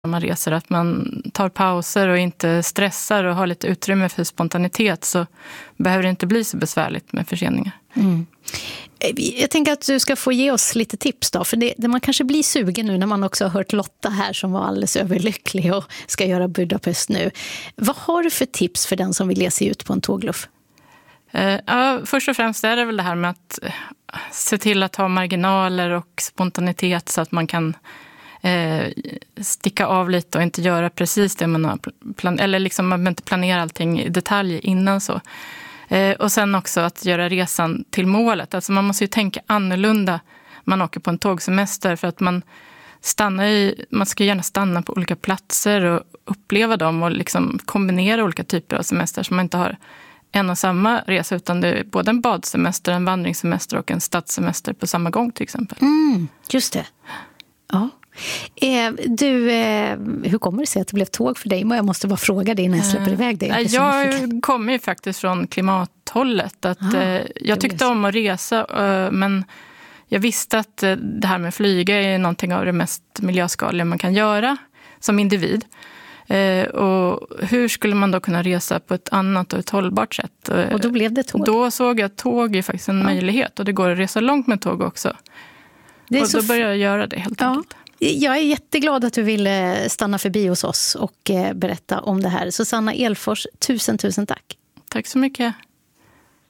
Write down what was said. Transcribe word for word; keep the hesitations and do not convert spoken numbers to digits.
Om man reser, att man tar pauser och inte stressar och har lite utrymme för spontanitet, så behöver det inte bli så besvärligt med förseningar. Mm. Jag tänker att du ska få ge oss lite tips då, för det, det man kanske blir sugen nu när man också har hört Lotta här som var alldeles överlycklig och ska göra Budapest nu. Vad har du för tips för den som vill ge sig ut på en tågluff? Uh, ja, först och främst är det väl det här med att se till att ha marginaler och spontanitet så att man kan eh, sticka av lite och inte göra precis det man har planerat, eller liksom man inte planera allting i detalj innan så. Eh, och sen också att göra resan till målet. Alltså man måste ju tänka annorlunda man åker på en tågsemester, för att man stannar i, man ska gärna stanna på olika platser och uppleva dem och liksom kombinera olika typer av semester, så man inte har en och samma resa, utan det är både en badsemester, en vandringssemester och en stadssemester på samma gång till exempel. Mm, just det. Ja. Eh, du, eh, hur kommer det sig att det blev tåg för dig? Jag måste bara fråga dig innan jag släpper iväg dig. Jag, jag kommer ju faktiskt från klimathållet. Att, ah, eh, jag tyckte om att resa, eh, men jag visste att eh, det här med flyga är någonting av det mest miljöskadliga man kan göra som individ. Eh, och hur skulle man då kunna resa på ett annat och ett hållbart sätt? Och då blev det tåg? Då såg jag att tåg är faktiskt en ja. möjlighet, och det går att resa långt med tåg också. Det är och då började jag göra det helt ja. enkelt. Jag är jätteglad att du ville stanna förbi hos oss och berätta om det här. Susanna Elfors, tusen tusen tack. Tack så mycket.